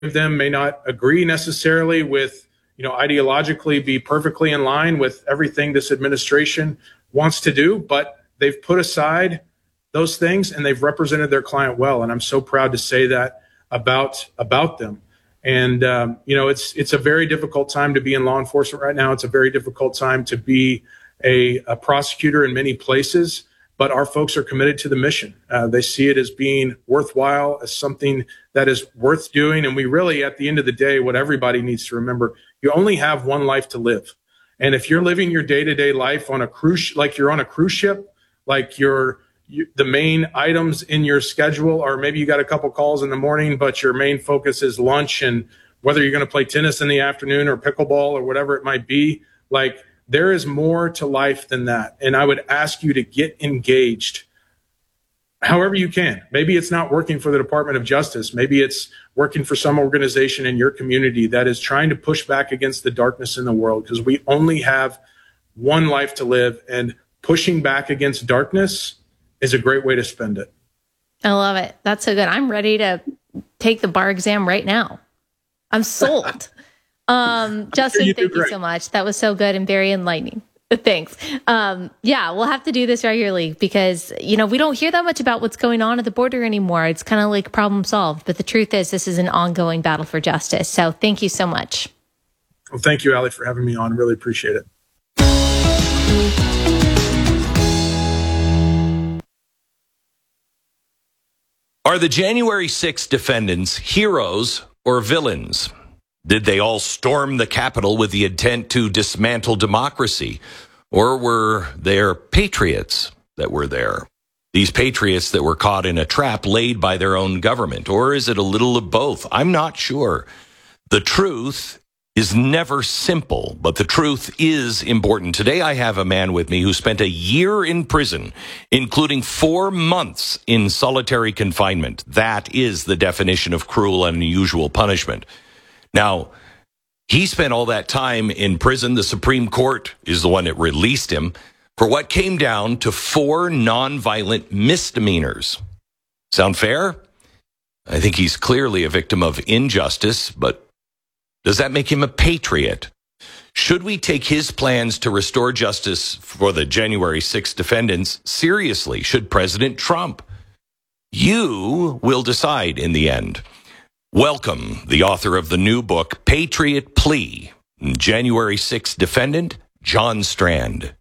of them may not agree necessarily with, ideologically be perfectly in line with everything this administration wants to do, but they've put aside those things and they've represented their client well. And I'm so proud to say that about them. And, it's a very difficult time to be in law enforcement right now. It's a very difficult time to be a prosecutor in many places, but our folks are committed to the mission. They see it as being worthwhile, as something that is worth doing. And we really, at the end of the day, what everybody needs to remember, you only have one life to live. And if you're living your day-to-day life on a cruise, like you're on a cruise ship, like the main items in your schedule, or maybe you got a couple calls in the morning, but your main focus is lunch and whether you're going to play tennis in the afternoon or pickleball or whatever it might be, like there is more to life than that. And I would ask you to get engaged however you can. Maybe it's not working for the Department of Justice. Maybe it's working for some organization in your community that is trying to push back against the darkness in the world, because we only have one life to live, and pushing back against darkness is a great way to spend it. I love it. That's so good. I'm ready to take the bar exam right now. I'm sold. Justin, thank you so much. That was so good and very enlightening. Thanks. We'll have to do this regularly because, we don't hear that much about what's going on at the border anymore. It's kind of like problem solved. But the truth is, this is an ongoing battle for justice. So thank you so much. Well, thank you, Allie, for having me on. Really appreciate it. Are the January 6th defendants heroes or villains? Did they all storm the Capitol with the intent to dismantle democracy? Or were there patriots that were there? These patriots that were caught in a trap laid by their own government? Or is it a little of both? I'm not sure. The truth is never simple, but the truth is important. Today I have a man with me who spent a year in prison, including 4 months in solitary confinement. That is the definition of cruel and unusual punishment. Now, he spent all that time in prison. The Supreme Court is the one that released him for what came down to 4 nonviolent misdemeanors. Sound fair? I think he's clearly a victim of injustice, but does that make him a patriot? Should we take his plans to restore justice for the January 6th defendants seriously? Should President Trump? You will decide in the end. Welcome, the author of the new book, Patriot Plea, January 6th defendant, John Strand.